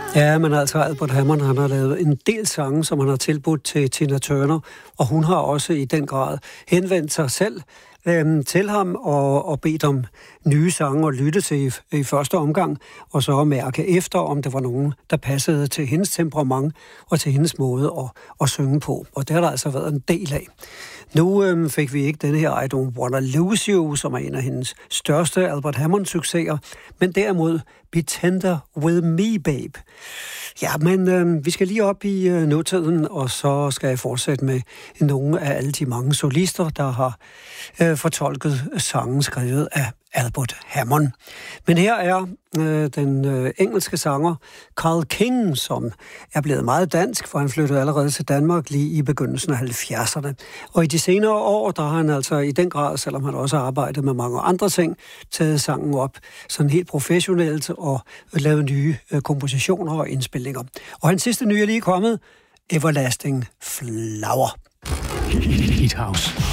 Ja, men altså Albert Hammond, han har lavet en del sange, som han har tilbudt til Tina Turner, og hun har også i den grad henvendt sig selv til ham og bedt om nye sange og lytte til i første omgang, og så mærke efter, om det var nogen, der passede til hendes temperament og til hendes måde at synge på. Og det har der altså været en del af. Nu fik vi ikke denne her I Don't Wanna Lose You, som er en af hendes største Albert Hammond-succeser, men derimod Be Tender With Me, Babe. Ja, men vi skal lige op i nutiden, og så skal jeg fortsætte med nogle af alle de mange solister, der har fortolket sangen skrevet af Albert Hammond. Men her er den engelske sanger Carl King, som er blevet meget dansk, for han flyttede allerede til Danmark lige i begyndelsen af 70'erne. Og i de senere år, der har han altså i den grad, selvom han også har arbejdet med mange andre ting, taget sangen op sådan helt professionelt og lavet nye kompositioner og indspilninger. Og hans sidste nye er lige kommet, Everlasting Flower. Hit House.